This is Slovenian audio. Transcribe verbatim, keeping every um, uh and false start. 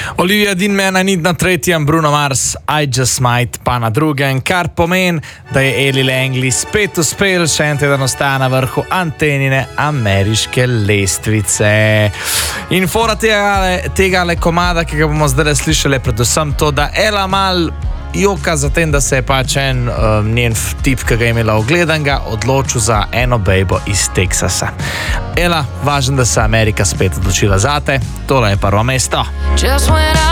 Olivia Dean ni na tretjem, Bruno Mars, I Just Might pa na drugem, kar pomeni, da je Eli Langley spet uspel še en teden ostane na vrhu antenine ameriške lestvice. In fora tega, tega le komada, ki ga bomo zdaj slišali, je predvsem to, da Ela mal joka za tem, da se je pač en um, njen tip, ki ga je imela ogledanega, odločil za eno bejbo iz Teksasa. Ela, važno, da se Amerika spet odločila zate, tole je prvo mesto.